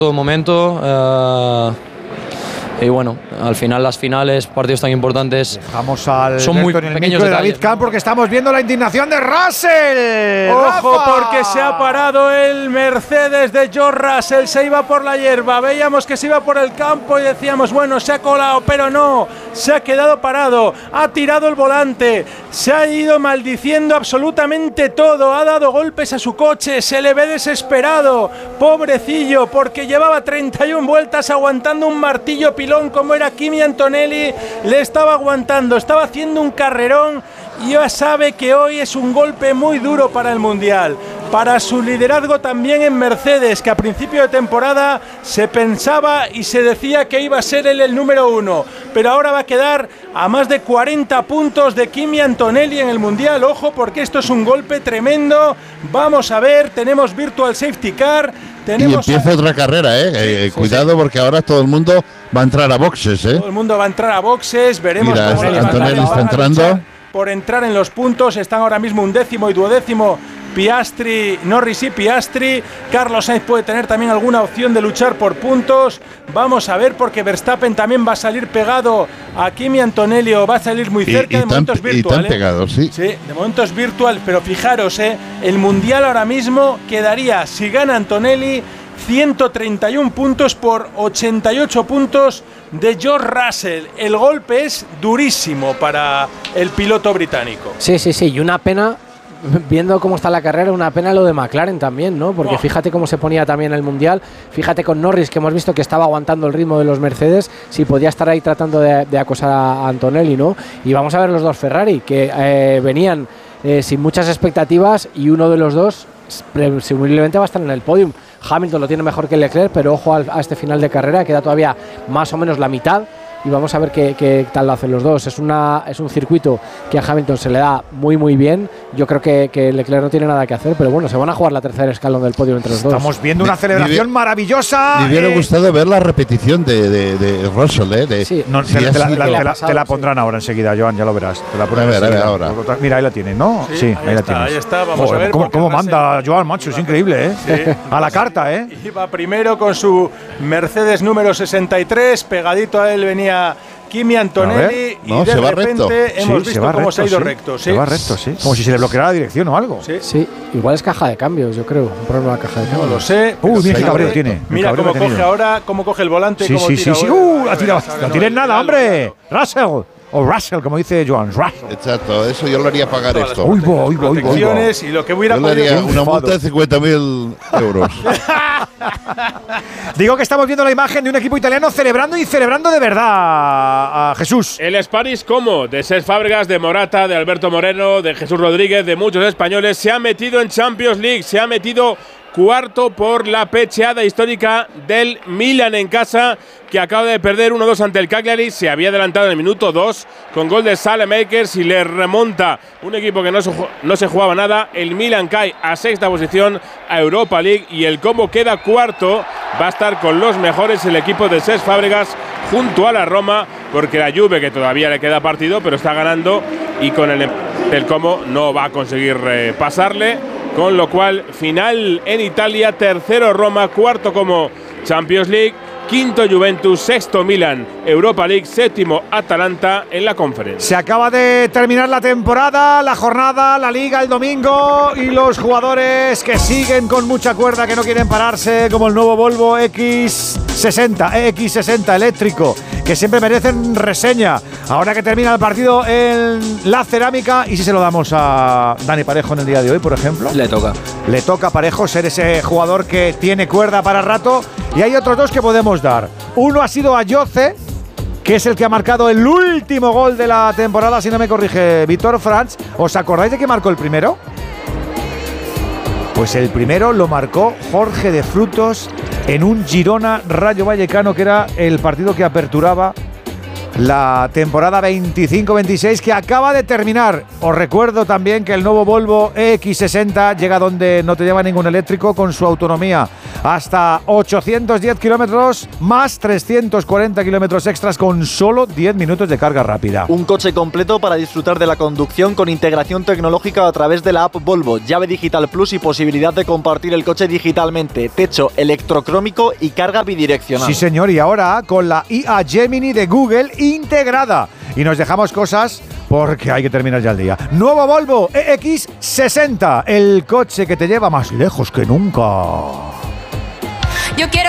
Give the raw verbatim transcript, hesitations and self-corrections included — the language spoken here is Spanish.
todo momento. Uh, y bueno, al final las finales, partidos tan importantes, Dejamos al son muy en el pequeños micro de detalles. David Camp porque estamos viendo la indignación de Russell. Ojo, ¡Rafa! porque se ha parado el Mercedes de George Russell, se iba por la hierba, veíamos que se iba por el campo y decíamos, bueno, se ha colado, pero no, se ha quedado parado, ha tirado el volante, se ha ido maldiciendo absolutamente todo, ha dado golpes a su coche, se le ve desesperado, pobrecillo, porque llevaba treinta y una vueltas aguantando un martillo pilón como era Kimi Antonelli, le estaba aguantando, estaba haciendo un carrerón y ya sabe que hoy es un golpe muy duro para el Mundial, para su liderazgo también en Mercedes, que a principio de temporada se pensaba y se decía que iba a ser él el número uno, pero ahora va a quedar a más de cuarenta puntos de Kimi Antonelli en el Mundial. Ojo, porque esto es un golpe tremendo. Vamos a ver, tenemos Virtual Safety Car, tenemos y empieza a... otra carrera, ¿eh? Sí, eh sí, cuidado, sí. porque ahora todo el mundo va a entrar a boxes, ¿eh? Todo el mundo va a entrar a boxes, veremos Mira, cómo Antonelli van a está luchar entrando. por entrar en los puntos. Están ahora mismo un décimo y duodécimo Piastri, Norris y Piastri. Carlos Sainz puede tener también alguna opción de luchar por puntos. Vamos a ver, porque Verstappen también va a salir pegado a Kimi Antonelli, o va a salir muy cerca. Y, y de momento es tan, y virtual, tan ¿eh? pegado, sí. Sí, de momento es virtual, pero fijaros, ¿eh? El Mundial ahora mismo quedaría, si gana Antonelli, ciento treinta y uno puntos por ochenta y ocho puntos de George Russell. El golpe es durísimo para el piloto británico. Sí, sí, sí, y una pena, viendo cómo está la carrera, una pena lo de McLaren también, ¿no? Porque oh. fíjate cómo se ponía también el Mundial, fíjate con Norris, que hemos visto que estaba aguantando el ritmo de los Mercedes, si podía estar ahí tratando de, de acosar a Antonelli, ¿no? Y vamos a ver los dos Ferrari, que eh, venían eh, sin muchas expectativas, y uno de los dos presumiblemente va a estar en el podium. Hamilton lo tiene mejor que Leclerc, pero ojo al, a este final de carrera, queda todavía más o menos la mitad, y vamos a ver qué, qué tal lo hacen los dos. Es, una, es un circuito que a Hamilton se le da muy muy bien. Yo creo que, que Leclerc no tiene nada que hacer, pero bueno, se van a jugar la tercera escalón del podio entre los dos. Estamos viendo una celebración me, maravillosa. Me hubiera eh. gustado ver la repetición de, de, de Russell, ¿eh? De, sí. No, si te, te, la, sido, la, te, la, te la sí. pondrán ahora enseguida, Joan, ya lo verás. Te la a ver, a ver, ahora. Mira, ahí la tienes, ¿no? Sí, Sí, ahí ahí, la está, tienes. ahí está, vamos Joder, a ver, ¿Cómo, porque cómo Russell- manda Joan, macho? Es increíble, ¿eh? Sí. A la carta, ¿eh? Iba primero con su Mercedes número sesenta y tres, pegadito a él venía Kimi Antonelli, y No, de se va repente recto. hemos Sí, visto va cómo recto, se ha ido sí. recto. ¿sí? Se va recto, sí. Como si se le bloqueara la dirección o algo. Sí. Sí, igual es caja de cambios, yo creo. Un problema de caja de No cambios. lo sé. Uy, pero mira qué sí, cabreo hombre, tiene. qué Mira cabreo cómo que ha coge tenido. ahora, cómo coge el volante. Sí, cómo sí, tira sí, sí. ahora. ¡Uh! Ha A ver, tirado. a ver, No no, tienes nada, cuidado, hombre. cuidado. Russell. O Russell, como dice Joan. Russell. Exacto, eso yo lo haría pagar Todas las esto. Uy, bo, uy, bo, uy, bo, uy, bo. protecciones y lo que hubiera Yo le podido haría ser una un multa de cincuenta mil euros. Digo que estamos viendo la imagen de un equipo italiano celebrando y celebrando de verdad, a Jesús. El Spanish como de Cesc Fábregas, de Morata, de Alberto Moreno, de Jesús Rodríguez, de muchos españoles, se ha metido en Champions League, se ha metido cuarto por la pecheada histórica del Milan en casa, que acaba de perder uno dos ante el Cagliari. Se había adelantado en el minuto dos con gol de Saelemaekers y le remonta un equipo que no se, no se jugaba nada. El Milan cae a sexta posición a Europa League y el Como queda cuarto. Va a estar con los mejores el equipo de Cesc Fábregas junto a la Roma, porque la Juve, que todavía le queda partido, pero está ganando, y con el, el Como no va a conseguir eh, pasarle. Con lo cual, final en Italia, tercero Roma, cuarto como Champions League, quinto Juventus, sexto Milan, Europa League, séptimo Atalanta en la Conference. Se acaba de terminar la temporada, la jornada, la liga el domingo, y los jugadores que siguen con mucha cuerda, que no quieren pararse, como el nuevo Volvo X sesenta, E X sesenta eléctrico, que siempre merecen reseña. Ahora que termina el partido en la cerámica, ¿y si se lo damos a Dani Parejo en el día de hoy, por ejemplo? Le toca. Le toca a Parejo ser ese jugador que tiene cuerda para rato, y hay otros dos que podemos dar. Uno ha sido a Yoce, que es el que ha marcado el último gol de la temporada, si no me corrige Víctor Franz. ¿Os acordáis de que marcó el primero? Pues el primero lo marcó Jorge de Frutos en un Girona Rayo Vallecano, que era el partido que aperturaba la temporada veinticinco veintiséis que acaba de terminar. Os recuerdo también que el nuevo Volvo E X sesenta llega donde no te lleva ningún eléctrico, con su autonomía hasta ochocientos diez kilómetros más trescientos cuarenta kilómetros extras con solo diez minutos de carga rápida. Un coche completo para disfrutar de la conducción con integración tecnológica a través de la app Volvo, llave digital plus y posibilidad de compartir el coche digitalmente, techo electrocrómico y carga bidireccional. Sí, señor, y ahora con la I A Gemini de Google integrada. Y nos dejamos cosas porque hay que terminar ya el día. Nuevo Volvo E X sesenta, el coche que te lleva más lejos que nunca. Yo quiero